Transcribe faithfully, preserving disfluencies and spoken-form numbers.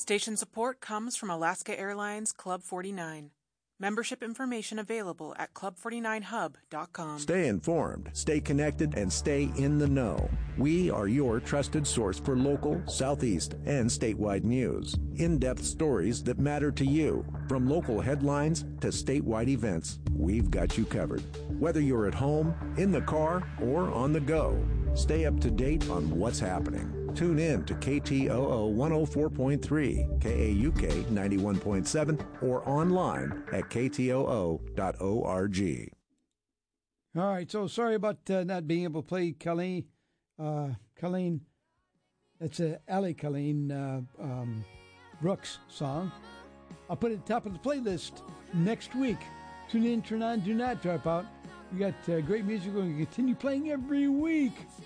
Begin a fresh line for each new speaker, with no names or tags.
Station support comes from Alaska Airlines Club forty-nine. Membership information available at club forty-nine hub dot com.
Stay informed, stay connected, and stay in the know. We are your trusted source for local, Southeast, and statewide news. In-depth stories that matter to you. From local headlines to statewide events, we've got you covered. Whether you're at home, in the car, or on the go, stay up to date on what's happening. Tune in to K T O O one oh four point three, K A U K ninety-one point seven, or online at K T O O dot org.
All right, so sorry about uh, not being able to play Colleen. Uh, Colleen, that's a Ali Colleen uh, um, Brooks song. I'll put it at the top of the playlist next week. Tune in, turn on, do not drop out. We got uh, great music. We're going to continue playing every week.